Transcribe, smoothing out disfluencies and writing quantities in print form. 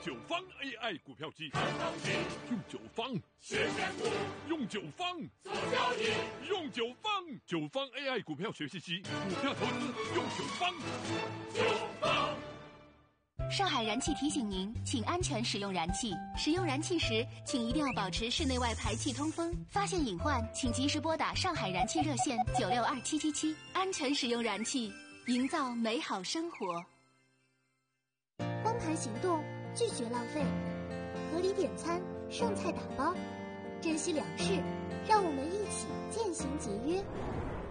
九方 AI 股票机， 用九方谢谢股， 用九方做交易， 用九方AI 股票学习机，股票投资用九方。 上海燃气提醒您，请安全使用燃气。使用燃气时，请一定要保持室内外排气通风。发现隐患，请及时拨打上海燃气热线962777，安全使用燃气，营造美好生活。 光盘行动，拒绝浪费，合理点餐，剩菜打包，珍惜粮食，让我们一起渐行节约。